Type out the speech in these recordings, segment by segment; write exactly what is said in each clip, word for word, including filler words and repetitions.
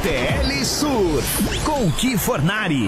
T L Sur, com Ki Fornari.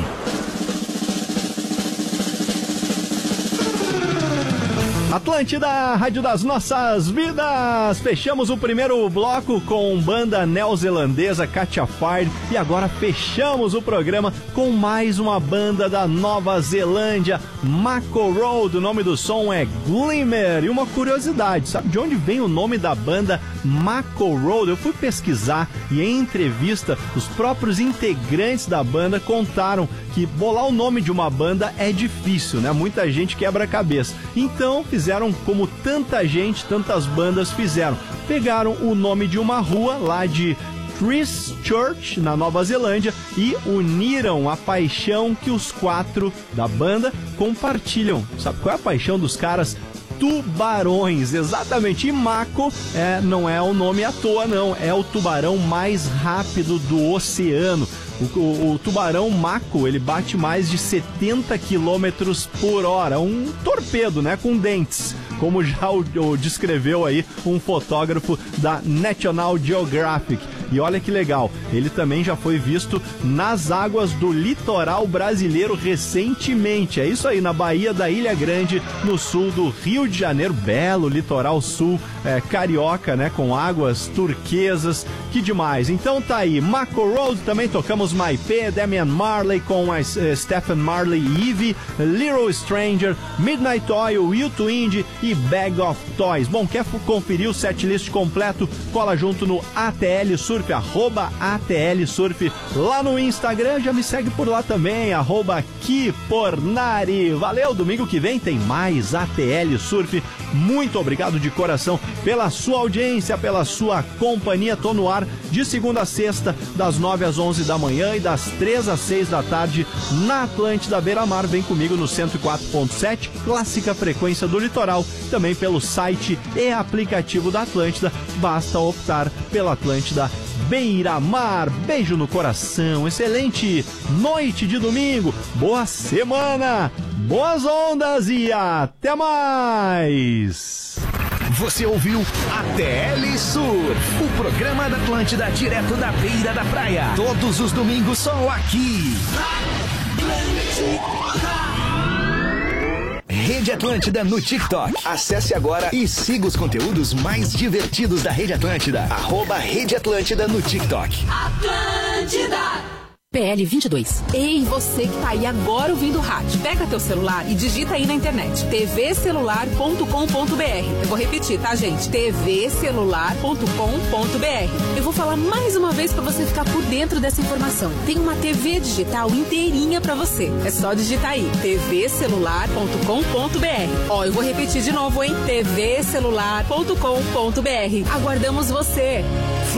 Atlântida, Rádio das Nossas Vidas. Fechamos o primeiro bloco com banda neozelandesa Katja Fire e agora fechamos o programa com mais uma banda da Nova Zelândia, Mako Road. O nome do som é Glimmer. E uma curiosidade, sabe de onde vem o nome da banda Mako Road? Eu fui pesquisar e em entrevista os próprios integrantes da banda contaram que bolar o nome de uma banda é difícil, né? Muita gente quebra a cabeça. Então fizeram como tanta gente, tantas bandas fizeram. Pegaram o nome de uma rua lá de Christchurch, na Nova Zelândia, e uniram a paixão que os quatro da banda compartilham. Sabe qual é a paixão dos caras? Tubarões, exatamente. E Mako é, não é o nome à toa, não. É o tubarão mais rápido do oceano. O, o, o tubarão Mako, ele bate mais de setenta quilômetros por hora. Um torpedo, né? Com dentes. Como já o, o descreveu aí um fotógrafo da National Geographic. E olha que legal, ele também já foi visto nas águas do litoral brasileiro recentemente. É isso aí, na Baía da Ilha Grande, no sul do Rio de Janeiro. Belo litoral sul, é, carioca, né? Com águas turquesas. Que demais. Então tá aí, Mako Road, também tocamos Maipê, Damian Marley com a uh, Stephen Marley e Eve, Little Stranger, Midnight Oil, U dois Indie e Bag of Toys. Bom, quer conferir o setlist completo? Cola junto no A T L Surf, arroba A T L Surf, lá no Instagram, já me segue por lá também, arroba Ki Fornari. Valeu, domingo que vem tem mais A T L Surf. Muito obrigado de coração pela sua audiência, pela sua companhia. Tô no ar de segunda a sexta, das nove às onze da manhã e das três às seis da tarde na Atlântida Beira Mar. Vem comigo no cento e quatro ponto sete, clássica frequência do litoral, também pelo site e aplicativo da Atlântida. Basta optar pela Atlântida Beira Mar. Beijo no coração, excelente noite de domingo, boa semana, boas ondas e até mais. Você ouviu A T L Sur, o programa da Atlântida direto da beira da praia. Todos os domingos só aqui. Rede Atlântida no TikTok. Acesse agora e siga os conteúdos mais divertidos da Rede Atlântida. Arroba Rede Atlântida no TikTok. Atlântida. P L vinte e dois. Ei, você que tá aí agora ouvindo o rádio, pega teu celular e digita aí na internet t v celular ponto com ponto b r. Eu vou repetir, tá, gente? t v celular ponto com ponto b r. Eu vou falar mais uma vez pra você ficar por dentro dessa informação. Tem uma T V digital inteirinha pra você. É só digitar aí t v celular ponto com ponto b r. Ó, eu vou repetir de novo, hein? t v celular ponto com ponto b r. Aguardamos você.